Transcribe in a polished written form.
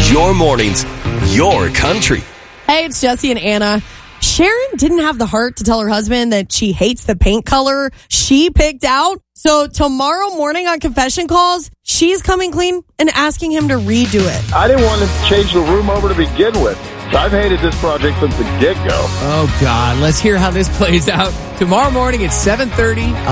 Your mornings, your country. Hey, it's Jesse and Anna. Sharon didn't have the heart to tell her husband that she hates the paint color she picked out. So tomorrow morning on Confession Calls, she's coming clean and asking him to redo it. I didn't want to change the room over to begin with. So I've hated this project since the get-go. Oh, God. Let's hear how this plays out tomorrow morning at 7:30